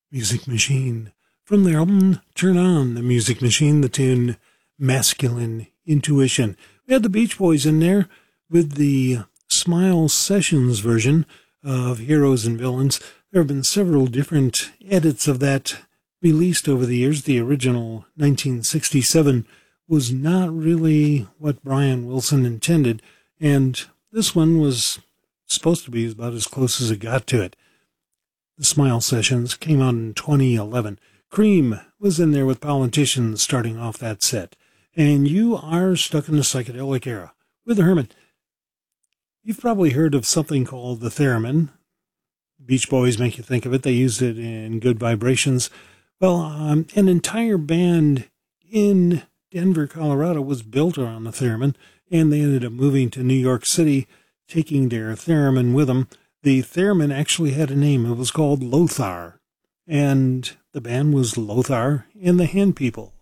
Music Machine. From their album Turn On the Music Machine, the tune Masculine Intuition. We had the Beach Boys in there with the Smile Sessions version of Heroes and Villains. There have been several different edits of that released over the years. The original 1967 was not really what Brian Wilson intended, and this one was supposed to be about as close as it got to it. The Smile Sessions came out in 2011. Cream was in there with Politicians starting off that set. And you are stuck in the psychedelic era with the Herman. You've probably heard of something called the theremin. Beach Boys make you think of it. They used it in Good Vibrations. Well, an entire band in Denver, Colorado was built around the theremin, and they ended up moving to New York City, taking their theremin with them. The theremin actually had a name. It was called Lothar, and the band was Lothar and the Hen People.